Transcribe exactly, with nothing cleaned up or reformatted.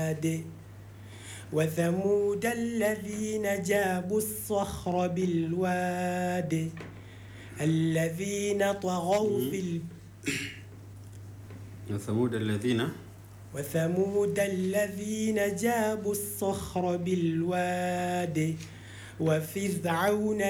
وثمود الذين جابوا الصخر بالواد الذين طغوا في ال... وثمود الذين وثمود الذين جابوا الصخر بالواد وفرعون